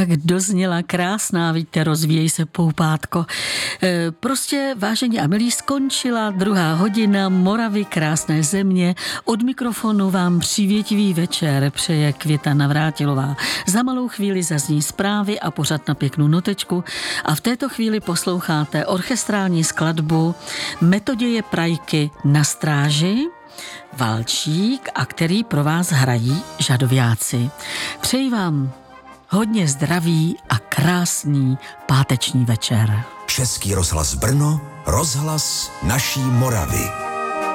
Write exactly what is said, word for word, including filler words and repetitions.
tak dozněla krásná, víte, rozvíjí se poupátko. E, prostě, vážení a milí, skončila druhá hodina Moravy, krásné země. Od mikrofonu vám přívětivý večer přeje Květa Navrátilová. Za malou chvíli zazní zprávy a pořad na pěknou notečku a v této chvíli posloucháte orchestrální skladbu Metoděje Prajky na stráži, Valčík, a který pro vás hrají žadoviáci. Přeji vám hodně zdraví a krásný páteční večer. Český rozhlas Brno, rozhlas naší Moravy.